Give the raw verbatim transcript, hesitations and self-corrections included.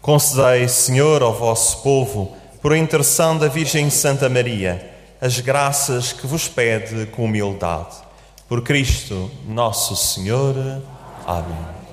Concedei, Senhor, ao vosso povo, por intercessão da Virgem Santa Maria, as graças que vos pede com humildade. Por Cristo, nosso Senhor. Amém.